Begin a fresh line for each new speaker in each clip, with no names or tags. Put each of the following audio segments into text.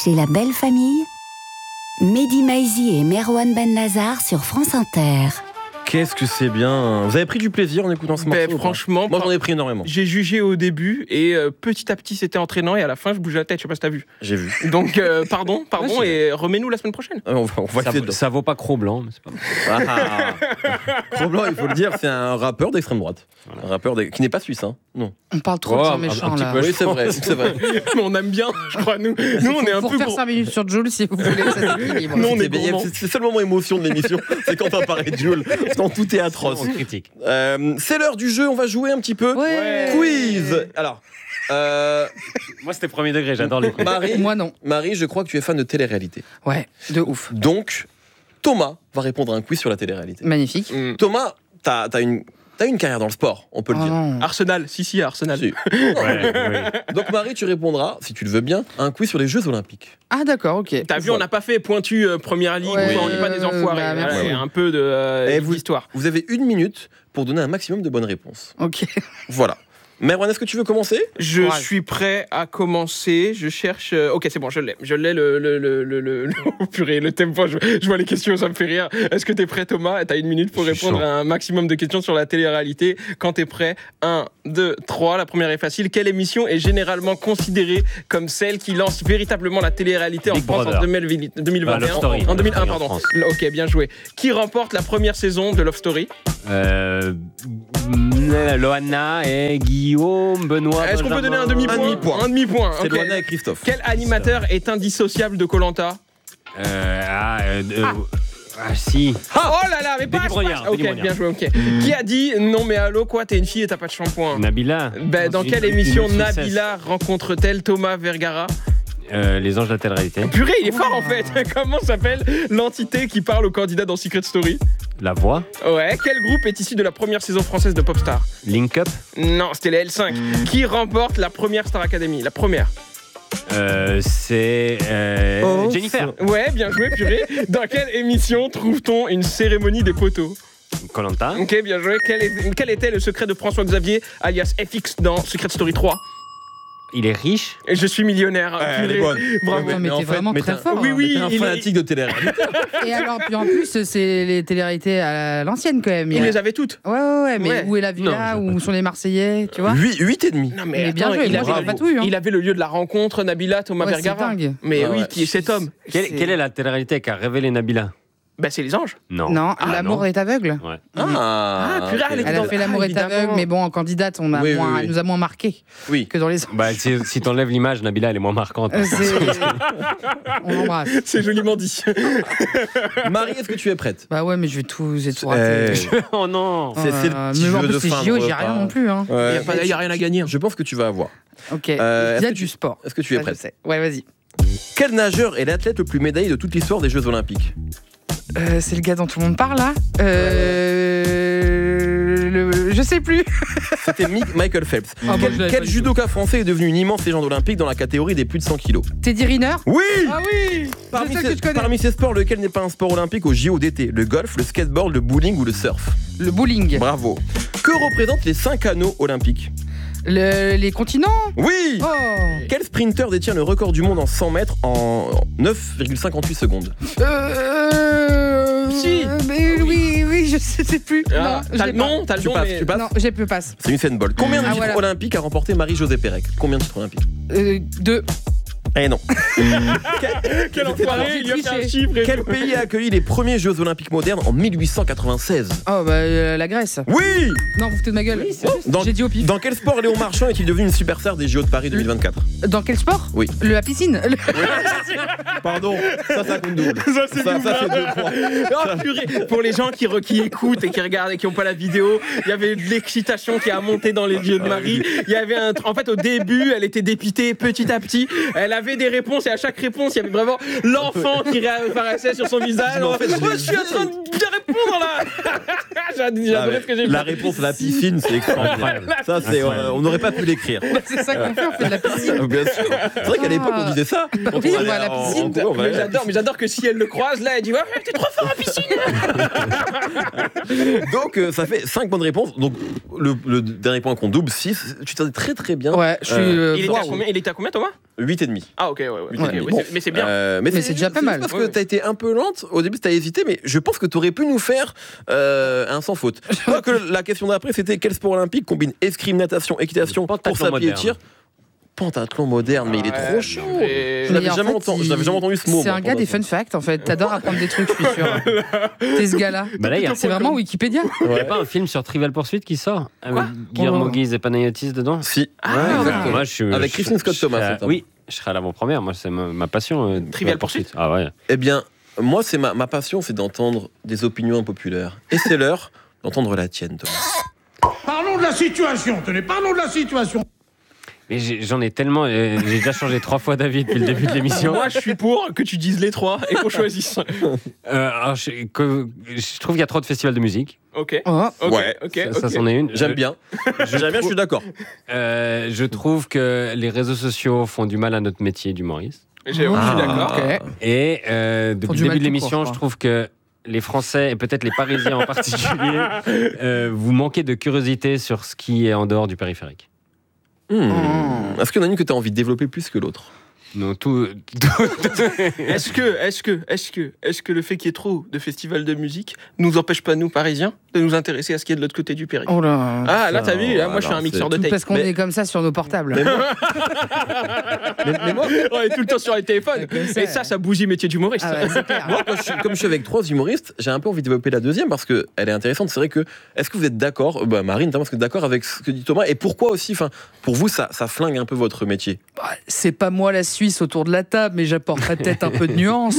chez la belle famille. Mehdi Maizi et Merwan Benlazar sur France Inter.
Qu'est-ce que c'est bien. Vous avez pris du plaisir en écoutant ce morceau?
Franchement,
moi j'en ai pris énormément.
J'ai jugé au début et petit à petit c'était entraînant et à la fin je bougeais la tête, je sais pas si t'as vu.
J'ai vu.
Donc pardon et remets-nous la semaine prochaine.
On va
ça vaut pas Cro-Blanc, mais c'est pas mal.
Cro-Blanc, il faut le dire, c'est un rappeur d'extrême droite. Voilà. Un rappeur qui n'est pas suisse, hein. Non.
On parle trop de ça méchant là.
Oui, c'est vrai.
Mais on aime bien, je crois, nous. Nous on est un peu.
Pour faire 5 minutes sur Jules si vous voulez, ça s'équilibre.
Nous on est c'est le seul moment émotion de l'émission, c'est quand on parle de Jules. Sinon tout est atroce.
On critique.
C'est l'heure du jeu, on va jouer un petit peu.
Ouais.
Quiz. Alors.
Moi c'était premier degré, j'adore les quiz.
Marie,
moi non.
Marie, je crois que tu es fan de télé-réalité.
Ouais, de ouf.
Donc, Thomas va répondre à un quiz sur la télé-réalité.
Magnifique.
Thomas, t'as une carrière dans le sport, on peut le dire.
Non.
Arsenal, si, Arsenal.
Si. Donc Marie, tu répondras, si tu le veux bien, à un quiz sur les Jeux Olympiques.
Ah d'accord, ok.
T'as vu, on n'a pas fait pointu première ligue,
Ouais,
on n'est pas des enfoirés.
merci.
Voilà, un peu d'histoire.
Vous avez 1 minute pour donner un maximum de bonnes réponses.
Ok.
Voilà. Merwan, est-ce que tu veux commencer?
Je suis prêt à commencer. Je cherche. Ok, c'est bon, je l'ai. Je l'ai oh, purée, le tempo. Je vois les questions, ça me fait rire. Est-ce que t'es prêt, Thomas? T'as 1 minute pour répondre à un maximum de questions sur la télé-réalité. Quand t'es prêt, 1, 2, 3. La première est facile. Quelle émission est généralement considérée comme celle qui lance véritablement la télé-réalité en France en 2021?
Love Story.
En 2001, pardon.
France.
Ok, bien joué. Qui remporte la première saison de Love Story?
Loana et Guillaume, Benoît.
Est-ce qu'on peut donner un demi-point? Un demi-point.
C'est
Okay.
Loana et Christophe.
Quel animateur est indissociable de Koh-Lanta?
Si.
Oh là là, mais pas.
Denis Brognard,
Ok,
Denis Brognard.
bien joué, ok. Qui a dit non mais allô quoi, t'es une fille et t'as pas de shampoing?
Nabila.
Dans quelle émission Nabila rencontre-t-elle Thomas Vergara?
Les anges de la télé-réalité.
Purée, il est fort en fait. Comment s'appelle l'entité qui parle aux candidats dans Secret Story?
La voix.
Ouais, quel groupe est issu de la première saison française de Popstar?
Link Up.
Non, c'était les L5. Qui remporte la première Star Academy? La première.
C'est Jennifer.
Ouais, bien joué, purée. Dans quelle émission trouve-t-on une cérémonie des poteaux?
Koh-Lanta.
Ok, bien joué. Quel était le secret de François Xavier, alias FX, dans Secret Story 3?
Il est riche.
Et je suis millionnaire.
Elle est bonne.
Bravo.
Mais t'es vraiment très fort.
Oui,
T'es un fanatique de télé-réalité.
Et alors, puis en plus, c'est les téléréalités à l'ancienne quand même.
Il les avait toutes.
Ouais, mais
Ouais.
où est la villa? Où sont les Marseillais? Tu vois?
8 et demi.
Non,
Il est bien joué,
il
moi,
avait,
j'ai pas tout eu, hein.
il avait le lieu de la rencontre, Nabila, Thomas
Ouais,
Vergara.
c'est dingue.
Mais
Ah
oui,
ouais.
qui est cet homme?
Quelle est la télé-réalité qui a révélé Nabila?
Bah, c'est les anges.
Non.
Non, l'amour est aveugle.
Ouais.
Ah, purée, elle était
Elle a
dans-
fait l'amour est
évidemment.
aveugle, mais bon, en candidate,
Oui, oui.
elle nous a moins marqué
Oui.
que dans les.
Bah, si t'enlèves l'image, Nabila, elle est moins marquante.
On l'embrasse.
C'est joliment dit.
Marie, est-ce que tu es prête?
Bah ouais, mais j'ai tout raté.
Oh non.
C'est le petit
Mais en
jeu
plus,
de
c'est
fin de
JO, j'ai
repas.
rien non plus. Hein.
Ouais.
Il n'y a rien à gagner.
Je pense que tu vas avoir.
Ok.
est-ce
Il y a
que
du sport.
Est-ce que tu es
Ça, je
prête?
sais. Ouais, vas-y.
Quel nageur est l'athlète le plus médaillé de toute l'histoire des Jeux Olympiques?
C'est le gars dont tout le monde parle là. Je sais plus.
C'était Michael Phelps.
Ah, bon, je l'avais
Quel
pas du
judoka français est devenu une immense légende olympique dans la catégorie des plus de 100 kilos?
Teddy Riner.
Oui.
Ah oui.
Parmi
C'est ça que je connais.
parmi ces sports, lequel n'est pas un sport olympique au JO d'été? Le golf, le skateboard, le bowling ou le surf?
Le bowling.
Bravo. Que représentent les 5 anneaux olympiques?
Les continents.
Oui.
Oh.
Quel sprinter détient le record du monde en 100 mètres en 9,58 secondes?
Si.
Mais oui, je sais plus.
Ah,
non,
t'as le nom,
Tu passes,
mais...
tu passes.
Non, j'ai plus passe.
C'est Usain Bolt. Combien de
Ah,
titres
voilà.
olympiques a remporté Marie-Josée Pérec? Combien de titres olympiques?
2.
Eh non.
Quel enfoiré, il lui a fait un
triché.
chiffre.
Quel pays a accueilli les premiers Jeux Olympiques modernes en 1896?
Oh bah la Grèce.
Oui.
Non, vous foutez de ma gueule. J'ai dit au pif.
Dans quel sport Léon Marchand est-il devenu une superstar des JO de Paris 2024?
Dans quel sport?
Oui.
La piscine.
Pardon, ça compte double.
Ça, c'est double.
Ça, c'est 2 points.
Oh, purée. Pour les gens qui écoutent et qui regardent et qui n'ont pas la vidéo, il y avait de l'excitation qui a monté dans les yeux de Marie. Il y avait en fait, au début, elle était dépitée petit à petit. Elle avait des réponses et à chaque réponse, il y avait vraiment l'enfant qui réapparaissait sur son visage.
Mais en fait,
je suis en train de bien répondre là. J'ai adoré ce que j'ai
La
fait.
réponse, la piscine, c'est extraordinaire. Ça, c'est, on n'aurait pas pu l'écrire.
C'est ça qu'on fait, on fait de la piscine.
Bien sûr. C'est vrai qu'à l'époque, on disait ça. Quand
Oui,
on
on va à
allait
la
en-
piscine.
en cours, on va
Mais
aller à la
mais j'adore que si elle le croise, là, elle dit ouais, t'es trop fort en piscine.
Donc, ça fait 5 bonnes réponses. Donc, le dernier point qu'on double, 6. Tu t'en es très très bien.
Ouais, je suis.
Il était à combien, Thomas?
8,5.
Ah, ok, ouais.
Ouais.
Ok,
Bon.
mais c'est bien.
Mais
c'est déjà pas mal.
Parce que t'as été un peu lente. Au début, t'as hésité, mais je pense que t'aurais pu nous faire un sans faute. Parce que la question d'après, c'était quel sport olympique combine escrime, natation, équitation, course à pied et
moderne.
tir. Pentathlon moderne, mais il est trop chaud.
Et-
Je n'avais
Mais en
jamais,
fait,
entendu, je n'avais jamais entendu ce mot.
C'est
moi,
un gars des
pentathlon.
fun facts en fait. T'adores apprendre des trucs, je suis sûr. T'es ce gars-là.
Bah là, il y a
C'est vraiment Wikipédia.
il y a pas un film sur Trivial Pursuit qui sort avec Guillermo Guise et Panayotis dedans.
Si.
Ah,
exactement.
Moi,
Avec Kristen Scott Thomas,
serais-
notamment.
Oui, je serai à l'avant-première. Moi, c'est ma passion.
Trivial Pursuit.
Ah ouais.
Eh bien, moi, c'est ma passion, c'est d'entendre des opinions impopulaires. Et c'est l'heure d'entendre la tienne, Thomas.
Parlons de la situation, tenez, parlons de la situation.
Mais j'en ai tellement. J'ai déjà changé 3 fois d'avis depuis le début de l'émission.
Moi, je suis pour que tu dises les 3 et qu'on choisisse.
Alors, je trouve qu'il y a trop de festivals de musique.
Ok.
Oh.
Ok,
Ouais,
ok.
Ça, c'en est une.
J'aime bien. J'aime bien, je suis d'accord.
Je trouve que les réseaux sociaux font du mal à notre métier d'humoriste.
Je suis d'accord.
Ok.
Et depuis
du
le
mal
début de
tout court,
l'émission,
je
je
crois.
trouve que les Français, et peut-être les Parisiens en particulier, vous manquez de curiosité sur ce qui est en dehors du périphérique.
Est-ce qu'il y en a une que tu as envie de développer plus que l'autre?
Non, tout.
Est-ce que le fait qu'il y ait trop de festivals de musique nous empêche pas, nous, Parisiens, de nous intéresser à ce qui est de l'autre côté du périph'?
Oh là.
Ah, là, t'as vu, là, moi, je suis
alors,
un mixeur de
Tout
tape.
parce qu'on
Mais-
est comme ça sur nos portables.
Mais moi,
On est tout le temps sur les téléphones.
Comme ça,
Et ça bousille métier d'humoriste.
Ah ouais, c'est clair.
moi, comme je suis avec 3 humoristes, j'ai un peu envie de développer la deuxième parce qu'elle est intéressante. C'est vrai que, est-ce que vous êtes d'accord, Marine, notamment, est-ce que vous êtes d'accord avec ce que dit Thomas? Et pourquoi aussi, pour vous, ça flingue un peu votre métier?
C'est pas moi la Suisse autour de la table, mais j'apporterai peut-être un peu de nuance.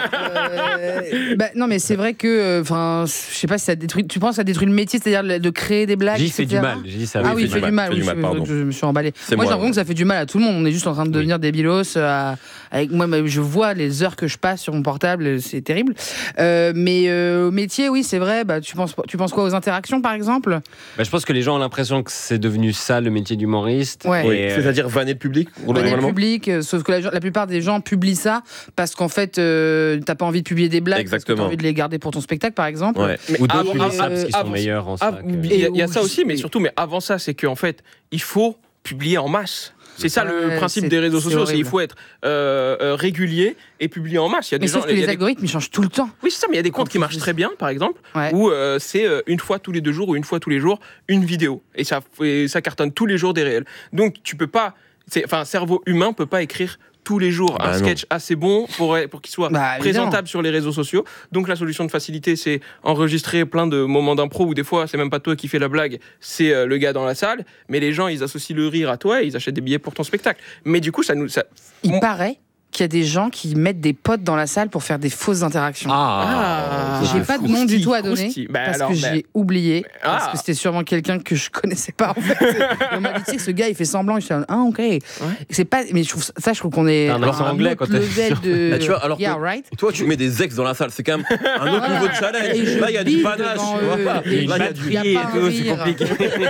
Non, mais c'est vrai que, je sais pas si ça détruit. Tu penses que ça détruit le métier, c'est-à-dire de créer des blagues,
J'y fais
etc.
du mal. J'ai dit ça.
Ah oui, il fait du mal.
fait du mal, pardon.
Je me suis emballé.
C'est
Moi, j'ai
moi,
l'impression que ça fait du mal à tout le monde. On est juste en train de devenir débilos. Avec moi, je vois les heures que je passe sur mon portable, c'est terrible. Mais au métier, oui, c'est vrai. Tu penses quoi aux interactions, par exemple?
Je pense que les gens ont l'impression que c'est devenu ça le métier d'humoriste.
Ouais.
Et,
C'est-à-dire vanner le public,
Vanner le
globalement?
public, sauf que la plupart des gens publient ça parce qu'en fait, t'as pas envie de publier des blagues, parce que
Exactement.
t'as envie de les garder pour ton spectacle, par exemple.
Ouais.
ou d'autres
avant-
publient ça parce qu'ils sont
avant-
meilleurs en ça. que-
Il y a ça aussi, mais surtout, mais avant ça, c'est qu'en fait, il faut publier en masse. C'est ça le
Ouais,
principe
c'est-
des réseaux
c'est
sociaux, c'est qu'il
horrible.
faut être régulier et publier en masse. Il y a
Mais
des gens,
sauf que
il y
les
a des-
algorithmes, ils changent tout le temps.
Oui, c'est ça, mais il y a des comptes
Quand
qui
ils
marchent
disent-
très bien, par exemple,
Ouais.
où c'est une fois tous les 2 jours ou une fois tous les jours une vidéo. Et ça cartonne tous les jours des réels. Donc, tu peux pas. Un cerveau humain peut pas écrire tous les jours un
Bah non.
sketch assez bon pour qu'il soit
Bah,
présentable sur les réseaux sociaux. Donc la solution de facilité, c'est enregistrer plein de moments d'impro où des fois c'est même pas toi qui fais la blague, c'est le gars dans la salle, mais les gens ils associent le rire à toi et ils achètent des billets pour ton spectacle. Mais du coup
Il paraît qu'il y a des gens qui mettent des potes dans la salle pour faire des fausses interactions. J'ai pas de nom du tout à donner
croustille. Bah,
parce
alors,
que
bah,
j'ai oublié parce
Ah.
que c'était sûrement quelqu'un que je connaissais pas en fait. Et on m'a dit tu sais que ce gars il fait semblant, je suis ok. C'est pas mais je trouve qu'on est
T'as un accent
à
anglais
autre
quand t'es
level
sur-
de
Bah, tu vois, alors que-
yeah right.
Toi, tu mets des ex dans la salle, c'est quand même un autre niveau de
Et
challenge.
je
Là, il y a du
bide
panache.
devant
tu vois
eux.
pas.
Et
Là,
je
il y a du-
bide. Y a pas un
c'est
rire.
compliqué.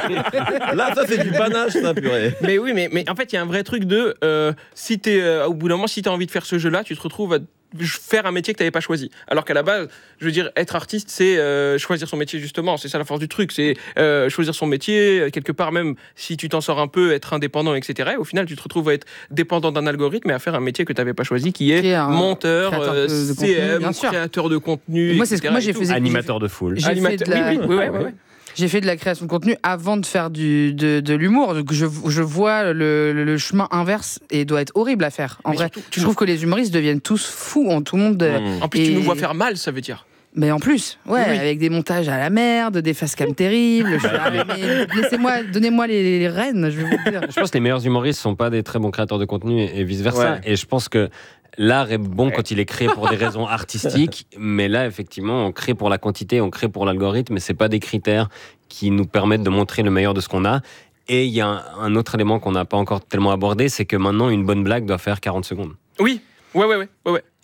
Là, ça, c'est du panache, ça, purée.
Mais oui, mais en fait, il y a un vrai truc de si au bout d'un moment, si t'as envie de faire ce jeu-là, tu te retrouves à faire un métier que t'avais pas choisi. Alors qu'à la base, je veux dire, être artiste, c'est choisir son métier justement. C'est ça la force du truc, c'est choisir son métier quelque part, même si tu t'en sors un peu, être indépendant, etc. Et au final, tu te retrouves à être dépendant d'un algorithme et à faire un métier que t'avais pas choisi, qui
Qui est
est
un
monteur,
créateur de contenu,
CM,
bien sûr.
créateur de contenu.
Moi, c'est ce que
etc.
moi, j'ai
et tout.
fait.
Animateur de foule.
J'ai fait
Animateur-
de la-
oui.
J'ai fait de la création de contenu avant de faire de l'humour. Donc je vois le chemin inverse et doit être horrible à faire. En
Mais
vrai,
surtout,
je trouve que les humoristes deviennent tous fous. Tout le monde.
En plus, tu
Et-
nous vois faire mal, ça veut dire.
Mais en plus, ouais,
Oui.
avec des montages à la merde, des facecam terribles. Je fais, ah, mais laissez-moi, donnez-moi les rênes, je vais vous le dire.
Je pense que les meilleurs humoristes sont pas des très bons créateurs de contenu et vice versa.
Ouais.
Et je pense que l'art est bon quand il est créé pour des raisons artistiques, mais là effectivement on crée pour la quantité, on crée pour l'algorithme, mais c'est pas des critères qui nous permettent de montrer le meilleur de ce qu'on a. Et il y a un autre élément qu'on n'a pas encore tellement abordé, c'est que maintenant une bonne blague doit faire 40 secondes.
Oui, ouais.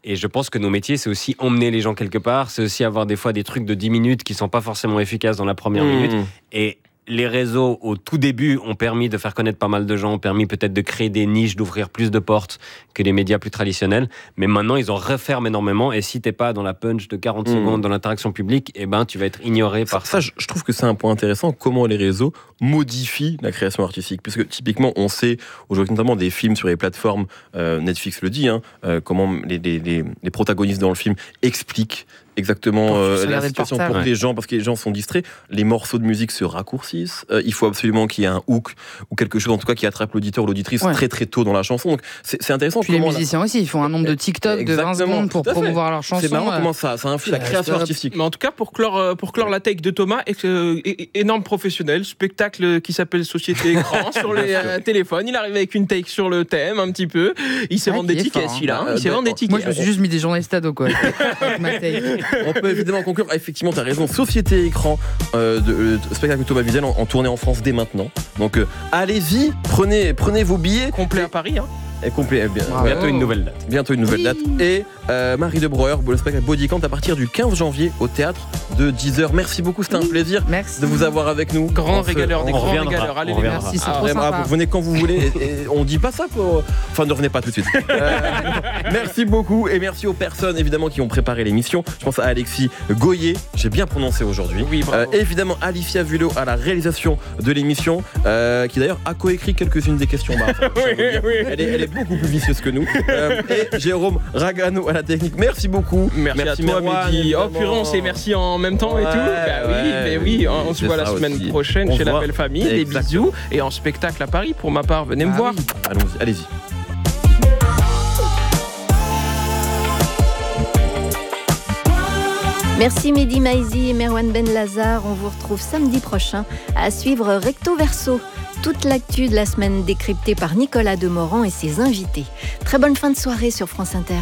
Et je pense que nos métiers, c'est aussi emmener les gens quelque part, c'est aussi avoir des fois des trucs de 10 minutes qui sont pas forcément efficaces dans la première minute. Et les réseaux, au tout début, ont permis de faire connaître pas mal de gens, ont permis peut-être de créer des niches, d'ouvrir plus de portes que les médias plus traditionnels. Mais maintenant, ils en referment énormément. Et si t'es pas dans la punch de 40 secondes, dans l'interaction publique, eh ben, tu vas être ignoré par ça.
Je trouve que c'est un point intéressant, comment les réseaux modifient la création artistique. Puisque typiquement, on sait, aujourd'hui notamment des films sur les plateformes, Netflix le dit, comment les protagonistes dans le film expliquent exactement la situation pour les gens, parce que les gens sont distraits, les morceaux de musique se raccourcissent, il faut absolument qu'il y ait un hook ou quelque chose en tout cas qui attrape l'auditeur ou l'auditrice très très tôt dans la chanson, donc c'est intéressant.
Puis les musiciens aussi, ils font un nombre de TikTok de 20 secondes pour promouvoir leur chanson.
C'est marrant comment ça influe la création artistique.
Mais en tout cas, pour clore la take de Thomas, énorme professionnel, spectacle qui s'appelle Société Écran sur les téléphones, il arrive avec une take sur le thème un petit peu, il s'est vendu des tickets celui-là, il s'est vendu des tickets.
Moi je me suis juste mis des journalistes ados quoi, avec ma take.
On peut évidemment conclure. Effectivement, tu as raison. Société Écran, de spectacle de Thomas Wiesel en tournée en France dès maintenant. Donc, allez-y, prenez vos billets.
Complet à Paris,
Complet,
bientôt une nouvelle date.
Bientôt une nouvelle date. Et Marie de Breuer, le spectacle Bodycount à partir du 15 janvier au théâtre de 10h. Merci beaucoup, c'était un plaisir de vous avoir avec nous.
Grand régaleur, des grands régaleurs. Allez,
merci, c'est trop sympa.
Vous venez quand vous voulez. Et on dit pas ça pour. Enfin, ne revenez pas tout de suite. Merci beaucoup et merci aux personnes évidemment qui ont préparé l'émission. Je pense à Alexis Goyer, j'ai bien prononcé aujourd'hui.
Oui, bravo.
Évidemment, Alicia Vulot à la réalisation de l'émission, qui d'ailleurs a coécrit quelques-unes des questions. Elle est beaucoup plus vicieuse que nous. Et Jérôme Ragano à la technique. Merci beaucoup.
Merci à toi, Mehdi. Oh purée, on s'est merci en même temps et tout. Bah oui, on se voit la semaine prochaine chez La Belle Famille. Des bisous. Et en spectacle à Paris, pour ma part, venez me voir.
Allons-y, allez-y.
Merci Mehdi Maizi et Merwan Benlazar. On vous retrouve samedi prochain à suivre Recto Verso. Toute l'actu de la semaine décryptée par Nicolas Demorand et ses invités. Très bonne fin de soirée sur France Inter.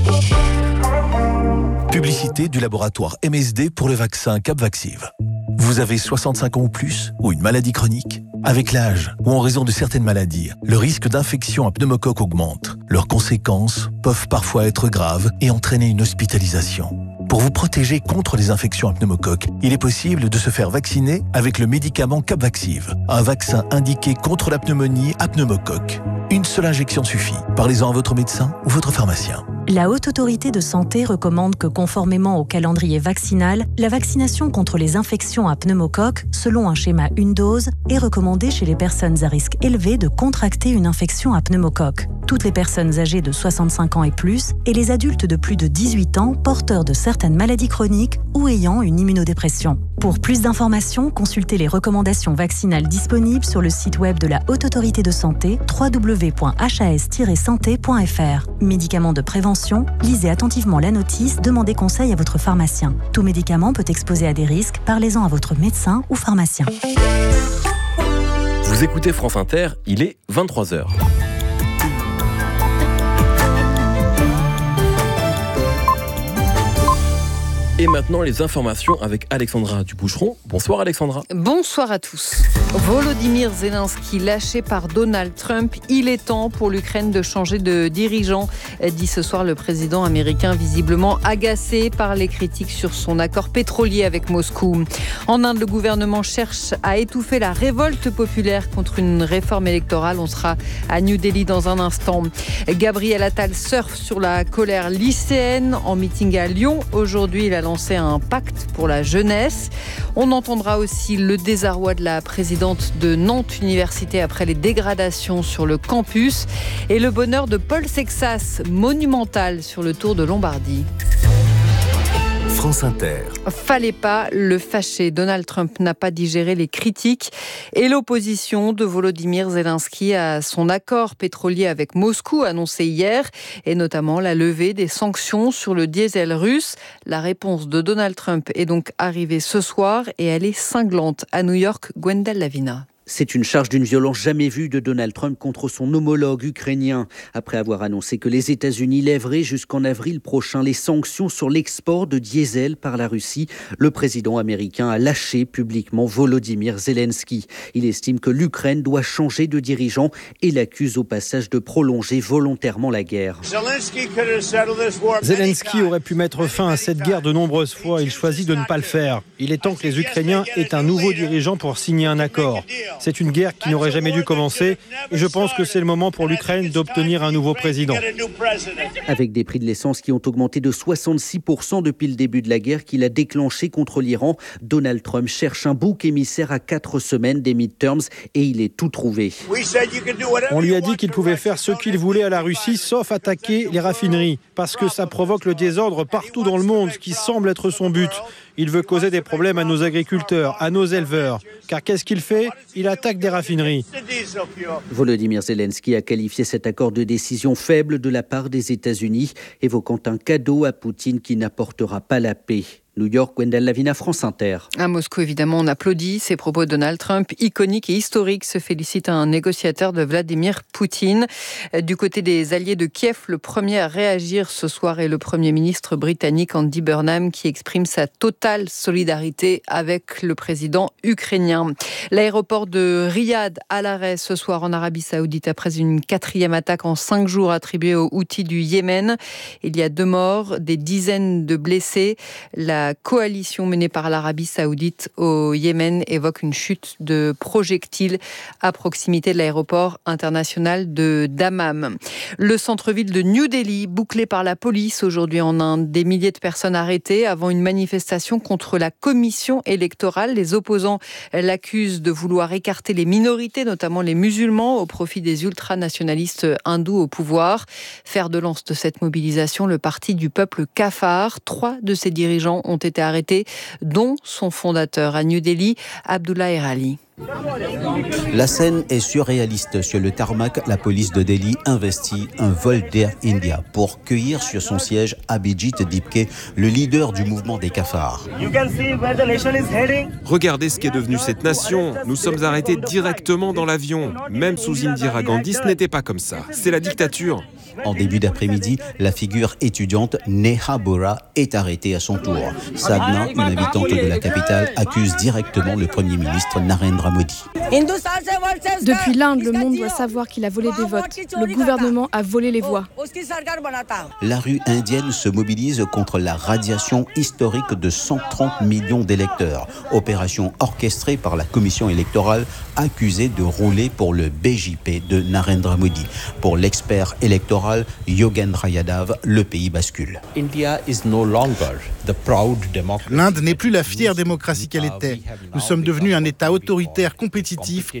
Publicité du laboratoire MSD pour le vaccin Capvaxive. Vous avez 65 ans ou plus ou une maladie chronique ? Avec l'âge ou en raison de certaines maladies, le risque d'infection à pneumocoque augmente. Leurs conséquences peuvent parfois être graves et entraîner une hospitalisation. Pour vous protéger contre les infections à pneumocoque, il est possible de se faire vacciner avec le médicament Capvaxive, un vaccin indiqué contre la pneumonie à pneumocoque. Une seule injection suffit. Parlez-en à votre médecin ou votre pharmacien.
La Haute Autorité de Santé recommande que, conformément au calendrier vaccinal, la vaccination contre les infections à pneumocoque, selon un schéma une dose, est recommandée chez les personnes à risque élevé de contracter une infection à pneumocoque. Toutes les personnes âgées de 65 ans et plus, et les adultes de plus de 18 ans porteurs de certaines maladies chroniques ou ayant une immunodépression. Pour plus d'informations, consultez les recommandations vaccinales disponibles sur le site web de la Haute Autorité de Santé, www.has-santé.fr. Médicaments de prévention, lisez attentivement la notice, demandez conseil à votre pharmacien. Tout médicament peut exposer à des risques, parlez-en à votre médecin ou pharmacien.
Vous écoutez France Inter, il est 23h. Et maintenant, les informations avec Alexandra Duboucheron. Bonsoir Alexandra.
Bonsoir à tous. Volodymyr Zelensky lâché par Donald Trump. Il est temps pour l'Ukraine de changer de dirigeant, dit ce soir le président américain, visiblement agacé par les critiques sur son accord pétrolier avec Moscou. En Inde, le gouvernement cherche à étouffer la révolte populaire contre une réforme électorale. On sera à New Delhi dans un instant. Gabriel Attal surfe sur la colère lycéenne en meeting à Lyon. Aujourd'hui, il a lancé un pacte pour la jeunesse. On entendra aussi le désarroi de la présidente de Nantes Université après les dégradations sur le campus et le bonheur de Paul Sexas, monumental sur le Tour de Lombardie.
France Inter.
Fallait pas le fâcher. Donald Trump n'a pas digéré les critiques et l'opposition de Volodymyr Zelensky à son accord pétrolier avec Moscou annoncé hier, et notamment la levée des sanctions sur le diesel russe. La réponse de Donald Trump est donc arrivée ce soir et elle est cinglante. À New York, Gwendal Lavina.
C'est une charge d'une violence jamais vue de Donald Trump contre son homologue ukrainien. Après avoir annoncé que les États-Unis lèveraient jusqu'en avril prochain les sanctions sur l'export de diesel par la Russie, le président américain a lâché publiquement Volodymyr Zelensky. Il estime que l'Ukraine doit changer de dirigeant et l'accuse au passage de prolonger volontairement la guerre.
Zelensky aurait pu mettre fin à cette guerre de nombreuses fois. Il choisit de ne pas le faire. Il est temps que les Ukrainiens aient un nouveau dirigeant pour signer un accord. C'est une guerre qui n'aurait jamais dû commencer et je pense que c'est le moment pour l'Ukraine d'obtenir un nouveau président.
Avec des prix de l'essence qui ont augmenté de 66% depuis le début de la guerre qu'il a déclenchée contre l'Iran, Donald Trump cherche un bouc émissaire à 4 semaines des midterms et il est tout trouvé.
On lui a dit qu'il pouvait faire ce qu'il voulait à la Russie sauf attaquer les raffineries parce que ça provoque le désordre partout dans le monde, ce qui semble être son but. Il veut causer des problèmes à nos agriculteurs, à nos éleveurs. Car qu'est-ce qu'il fait ? Il attaque des raffineries.
Volodymyr Zelensky a qualifié cet accord de décision faible de la part des États-Unis, évoquant un cadeau à Poutine qui n'apportera pas la paix. New York, Wendell Lavina, France Inter.
À Moscou, évidemment, on applaudit ces propos de Donald Trump, iconiques et historiques, se félicite un négociateur de Vladimir Poutine. Du côté des alliés de Kiev, le premier à réagir ce soir est le Premier ministre britannique Andy Burnham qui exprime sa totale solidarité avec le président ukrainien. L'aéroport de Riyad à l'arrêt ce soir en Arabie Saoudite après une 4e attaque en 5 jours attribuée aux Houthis du Yémen. Il y a 2 morts, des dizaines de blessés. La coalition menée par l'Arabie Saoudite au Yémen évoque une chute de projectiles à proximité de l'aéroport international de Dammam. Le centre-ville de New Delhi, bouclé par la police aujourd'hui en Inde. Des milliers de personnes arrêtées avant une manifestation contre la commission électorale. Les opposants l'accusent de vouloir écarter les minorités, notamment les musulmans, au profit des ultranationalistes hindous au pouvoir. Fer de lance de cette mobilisation, le parti du peuple kafar. 3 de ses dirigeants ont été arrêtés, dont son fondateur à New Delhi, Abdullah Erali.
La scène est surréaliste. Sur le tarmac, la police de Delhi investit un vol d'Air India pour cueillir sur son siège Abhijit Dipke, le leader du mouvement des cafards.
Regardez ce qu'est devenue cette nation. Nous sommes arrêtés directement dans l'avion. Même sous Indira Gandhi, ce n'était pas comme ça. C'est la dictature.
En début d'après-midi, la figure étudiante Neha Bora est arrêtée à son tour. Sadhna, une habitante de la capitale, accuse directement le Premier ministre Narendra Modi.
Depuis l'Inde, le monde doit savoir qu'il a volé des votes. Le gouvernement a volé les voix.
La rue indienne se mobilise contre la radiation historique de 130 millions d'électeurs. Opération orchestrée par la commission électorale accusée de rouler pour le BJP de Narendra Modi. Pour l'expert électoral Yogendra Yadav, le pays bascule.
L'Inde n'est plus la fière démocratie qu'elle était. Nous sommes devenus un État autoritaire compétitif.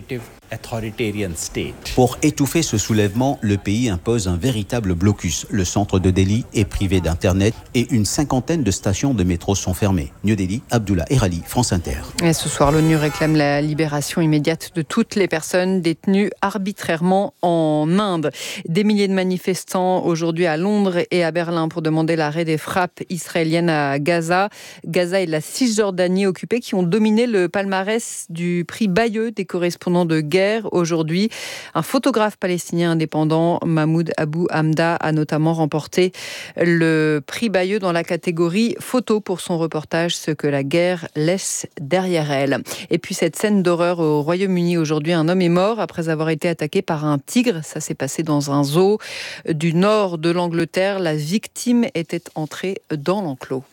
Pour étouffer ce soulèvement, le pays impose un véritable blocus. Le centre de Delhi est privé d'Internet et une 50aine de stations de métro sont fermées. New Delhi, Abdullah Erali, France Inter.
Et ce soir, l'ONU réclame la libération immédiate de toutes les personnes détenues arbitrairement en Inde. Des milliers de manifestants aujourd'hui à Londres et à Berlin pour demander l'arrêt des frappes israéliennes à Gaza. Gaza et la Cisjordanie occupée qui ont dominé le palmarès du prix Bayeux des correspondants de guerre aujourd'hui. Un photographe palestinien indépendant, Mahmoud Abou Hamda, a notamment remporté le prix Bayeux dans la catégorie photo pour son reportage Ce que la guerre laisse derrière elle. Et puis cette scène d'horreur au Royaume-Uni aujourd'hui, un homme est mort après avoir été attaqué par un tigre. Ça s'est passé dans un zoo du nord de l'Angleterre. La victime était entrée dans l'enclos.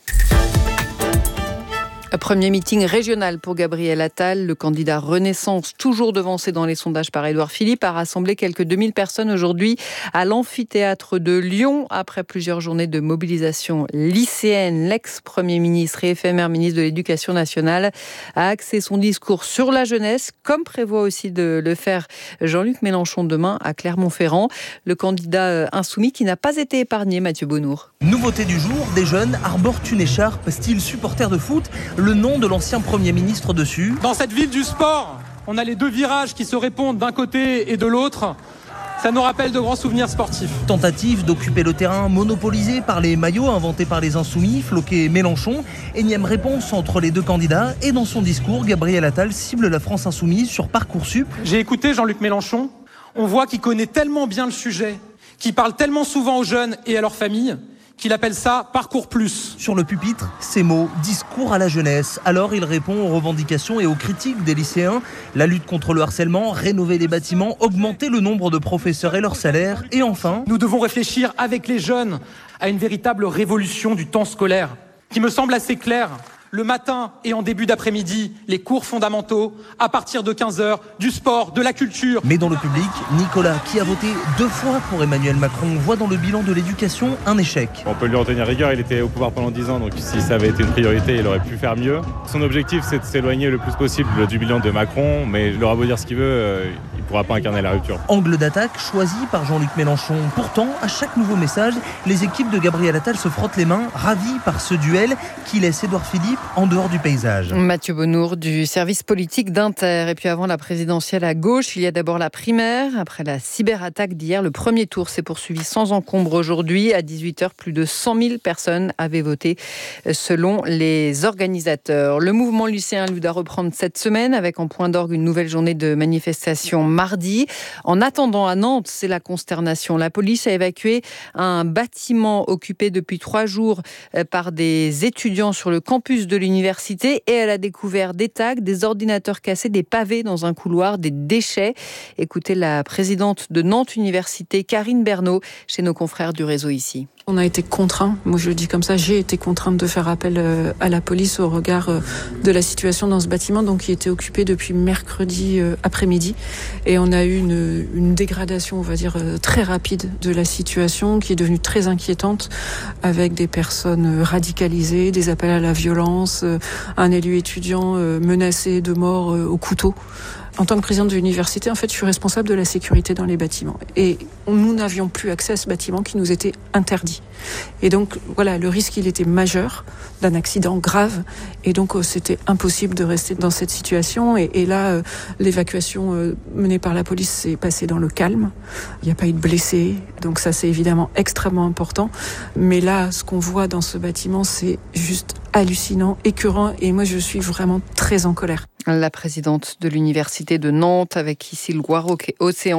Premier meeting régional pour Gabriel Attal. Le candidat Renaissance, toujours devancé dans les sondages par Édouard Philippe, a rassemblé quelques 2000 personnes aujourd'hui à l'amphithéâtre de Lyon. Après plusieurs journées de mobilisation lycéenne, l'ex-premier ministre et éphémère ministre de l'Éducation nationale a axé son discours sur la jeunesse, comme prévoit aussi de le faire Jean-Luc Mélenchon demain à Clermont-Ferrand. Le candidat insoumis qui n'a pas été épargné, Mathieu Bonnour.
Nouveauté du jour, des jeunes arborent une écharpe style supporter de foot, le nom de l'ancien Premier ministre dessus.
Dans cette ville du sport, on a les 2 virages qui se répondent d'un côté et de l'autre. Ça nous rappelle de grands souvenirs sportifs.
Tentative d'occuper le terrain monopolisé par les maillots inventés par les Insoumis, Floquet et Mélenchon. Énième réponse entre les deux candidats. Et dans son discours, Gabriel Attal cible la France Insoumise sur Parcoursup.
J'ai écouté Jean-Luc Mélenchon. On voit qu'il connaît tellement bien le sujet, qu'il parle tellement souvent aux jeunes et à leurs familles, qu'il appelle ça Parcours Plus.
Sur le pupitre, ces mots, discours à la jeunesse. Alors il répond aux revendications et aux critiques des lycéens. La lutte contre le harcèlement, rénover les bâtiments, augmenter le nombre de professeurs et leur salaire. Et enfin,
nous devons réfléchir avec les jeunes à une véritable révolution du temps scolaire, qui me semble assez claire. Le matin et en début d'après-midi, les cours fondamentaux, à partir de 15h, du sport, de la culture.
Mais dans le public, Nicolas, qui a voté 2 fois pour Emmanuel Macron, voit dans le bilan de l'éducation un échec.
On peut lui en tenir rigueur, il était au pouvoir pendant 10 ans, donc si ça avait été une priorité, il aurait pu faire mieux. Son objectif, c'est de s'éloigner le plus possible du bilan de Macron, mais il aura beau dire ce qu'il veut, il ne pourra pas incarner la rupture.
Angle d'attaque choisi par Jean-Luc Mélenchon. Pourtant, à chaque nouveau message, les équipes de Gabriel Attal se frottent les mains, ravis par ce duel qui laisse Édouard Philippe en dehors du paysage.
Mathieu Bonnour du service politique d'Inter. Et puis avant la présidentielle à gauche, il y a d'abord la primaire. Après la cyberattaque d'hier, le premier tour s'est poursuivi sans encombre aujourd'hui. À 18h, plus de 100 000 personnes avaient voté selon les organisateurs. Le mouvement lycéen, lui, doit reprendre cette semaine avec en point d'orgue une nouvelle journée de manifestation mardi. En attendant à Nantes, c'est la consternation. La police a évacué un bâtiment occupé depuis 3 jours par des étudiants sur le campus de l'université et elle a découvert des tags, des ordinateurs cassés, des pavés dans un couloir, des déchets. Écoutez la présidente de Nantes Université, Karine Bernot, chez nos confrères du réseau ici.
On a été contraints, moi je le dis comme ça, j'ai été contrainte de faire appel à la police au regard de la situation dans ce bâtiment, donc qui était occupé depuis mercredi après-midi. Et on a eu une dégradation, on va dire, très rapide de la situation, qui est devenue très inquiétante, avec des personnes radicalisées, des appels à la violence, un élu étudiant menacé de mort au couteau. En tant que présidente de l'université, en fait, je suis responsable de la sécurité dans les bâtiments. Et nous n'avions plus accès à ce bâtiment qui nous était interdit. Et donc, voilà, le risque, il était majeur d'un accident grave. Et donc, c'était impossible de rester dans cette situation. Et là, l'évacuation menée par la police s'est passée dans le calme. Il n'y a pas eu de blessés. Donc ça, c'est évidemment extrêmement important. Mais là, ce qu'on voit dans ce bâtiment, c'est juste hallucinant, écœurant. Et moi, je suis vraiment très en colère.
La présidente de l'université de Nantes, avec ici le Loireau Océan